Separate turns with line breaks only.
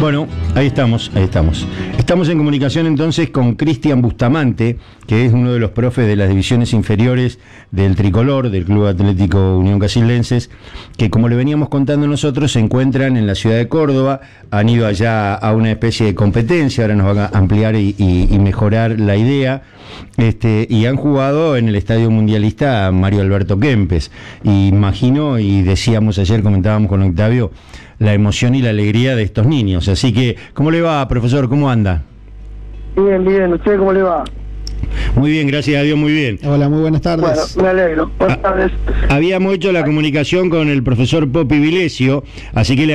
Bueno, ahí estamos. Estamos en comunicación entonces con Cristian Bustamante, que es uno de los profes de las divisiones inferiores del Tricolor, del Club Atlético Unión Casildenses, que como le veníamos contando nosotros, se encuentran en la ciudad de Córdoba, han ido allá a una especie de competencia, ahora nos van a ampliar y mejorar la idea, y han jugado en el Estadio Mundialista Mario Alberto Kempes. Y imagino, y decíamos ayer, comentábamos con Octavio, la emoción y la alegría de estos niños. Así que, ¿cómo le va, profesor? ¿Cómo anda?
Bien, ¿usted cómo le va?
Muy bien, gracias a Dios, muy bien.
Hola, muy buenas tardes.
Bueno, me alegro. Buenas tardes.
Habíamos hecho la comunicación con el profesor Popi Vilesio, así que le